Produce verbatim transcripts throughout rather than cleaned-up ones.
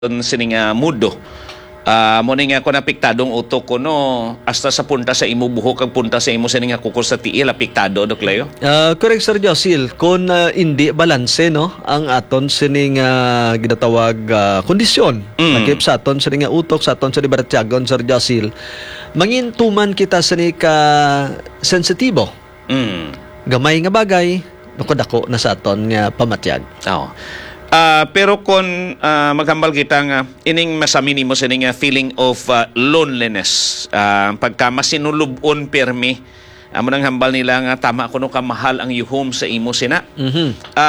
sining uh, mudo. Uh, mo nga ko napiktadong utok ko no hasta sa punta sa imo buhok kag punta sa imo sining kuko sa tiil apiktado Dok Leo. Uh, correct Sir Josil, kung uh, hindi balanse no ang aton sining uh, ginatawag uh, kondisyon mm. nakip sa aton sining utok sa aton sa dibaratyagon Sir Josil, mangintuman kita sini ka sensitibo. Mm. Gamay nga bagay dako na sa aton nga pamatyag. Oh. Uh, pero kung uh, maghambal kita nga ining masamini mo sa ining feeling of uh, loneliness, uh, pagka masinulubon permi amo uh, nang hambal nila nga tama kuno ka mahal ang yuhom sa imo sina. Mm-hmm.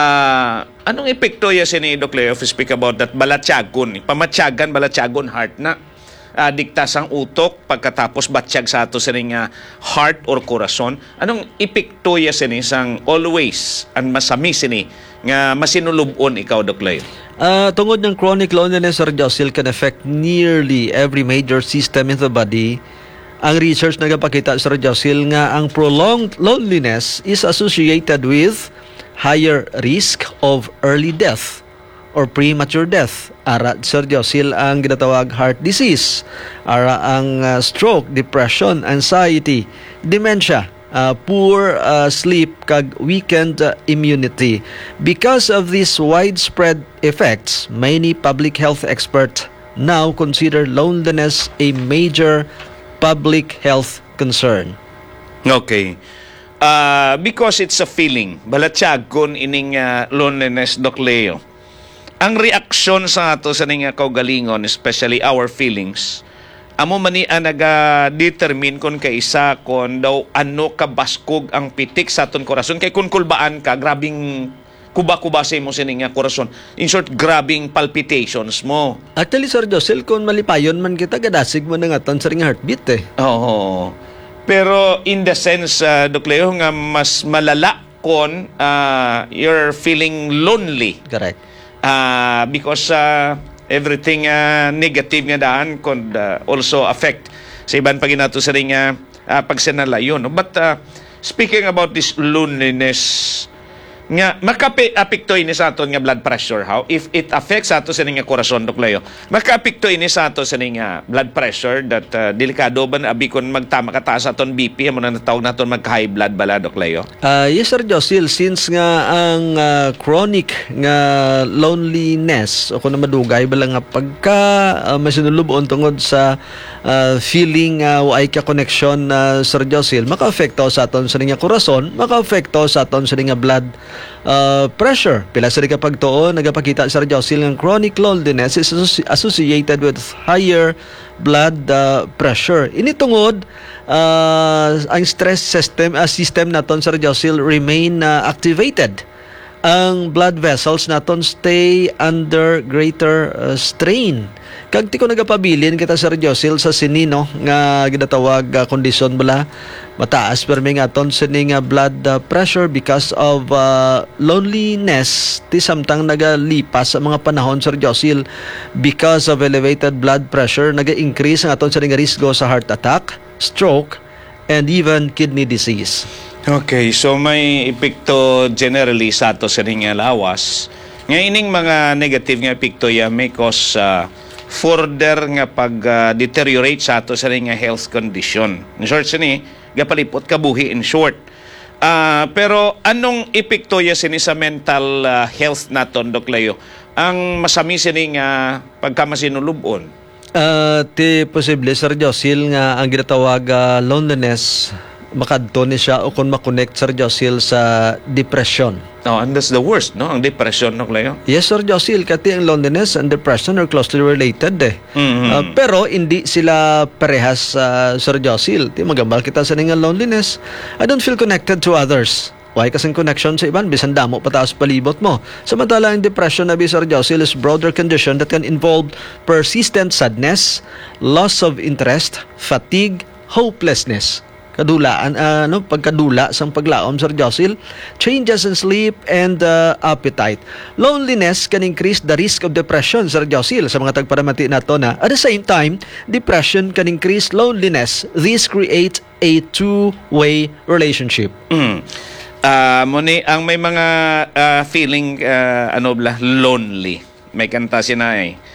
Uh, anong epekto ya sini Doc Leo if speak about that balatyagon, pamatyagan balatyagon heart na uh, diktas ang utok pagkatapos batsyag sa ato sa uh, heart or corazon. Anong epekto ya sini sang always ang masami sini nga masinulubon ikaw Doc Leo? Uh, tungod ng chronic loneliness Sir Josil can affect nearly every major system in the body. Ang research nagapakita Sir Josil nga ang prolonged loneliness is associated with higher risk of early death or premature death. Ara Sir Josil ang ginatawag heart disease, ara ang uh, stroke, depression, anxiety, dementia, Uh, poor uh, sleep kag weakened uh, immunity. Because of these widespread effects, many public health experts now consider loneliness a major public health concern. Okay. Uh, because it's a feeling, balatyagon ining uh, loneliness Doc Leo. Ang reaksyon sa ato sa ning kaugalingon, especially our feelings, amo mani ang naga-determine kung kaisa kung daw ano kabaskog ang pitik sa aton korason. Kay kung kulbaan ka, grabing kuba-kuba sa imo sining korason. In short, grabing palpitations mo. Actually, Sir Josil, kung malipayon man kita, gadasig mo na nga aton sa ring heartbeat eh. Oo. Pero in the sense, uh, Doc Leo, nga mas malala kung uh, you're feeling lonely. Correct. Uh, because uh, everything uh, negative nga daan could uh, also affect sa iban pa ginato sa ring uh, uh, pagsinalayon. No? But uh, speaking about this loneliness, nga makaapekto ini sa aton nga blood pressure. How if it affects sa ato sa ning korason Doc Leo, makaapekto ini sa ato sa ning uh, blood pressure that uh, delikado ba abi kon magtama kataas aton B P amo na natawag naton mag high blood bala Doc Leo? Uh, yes Sir Josil, since nga ang uh, chronic nga loneliness o kung na madugay bala nga pagka uh, masinulubon tungod sa uh, feeling uh, wa ay ka connection uh, Sir Josil, makaapekto sa aton sa ning korason, makaapekto sa aton sa ning blood Uh, pressure. Pila sa kapag tuon nagapakita Sir Josil ng chronic loneliness is associated with higher blood uh, pressure. Ini tungod uh, ang stress system uh, system naton Sir Josil remain uh, activated. Ang blood vessels naton stay under greater uh, strain. Kag ti ko nagapabilin kita Sir Josil sa sinino nga ginatawag uh, kondisyon bala mataas permi nga aton sining uh, blood uh, pressure because of uh, loneliness ti samtang nagalipas sa mga panahon Sir Josil, because of elevated blood pressure naga-increase ang aton sining risgo sa heart attack, stroke, and even kidney disease. Okay, so may epekto generally sa ato sining lawas. Nga ining mga negative nga epekto ya may cause uh, further nga pag-deteriorate uh, sa ato sa nga health condition. In short, sini, gapalipot kabuhi in short. Uh, pero anong epekto ya sini sa mental uh, health naton Doc Leo? Ang masami sini nga pagkamasinulubon? Uh, ti posible Sir Josil nga ang ginatawag uh, loneliness makadto ni siya o kung makonect Sir Josil sa depression. No, and that's the worst, no? Ang depression, no, Leo? Yes, Sir Josil, kasi ang loneliness and depression are closely related eh. Mm-hmm. Uh, pero hindi sila parehas uh, Sir Josil. Di magambal kita sa nga loneliness. I don't feel connected to others. Why kasing connection sa iban, bisan damo pataas palibot mo. Samantala ang depression na Sir Josil is broader condition that can involve persistent sadness, loss of interest, fatigue, hopelessness. Kadulaan, uh, no, pagkadula sang paglaom Sir Josil, changes in sleep and uh, appetite. Loneliness can increase the risk of depression Sir Josil sa mga tagparamati nato na. At the same time, depression can increase loneliness. This creates a two-way relationship. Mm. Uh, muni, ang may mga uh, feeling uh, ano bla lonely. May kanta sina eh.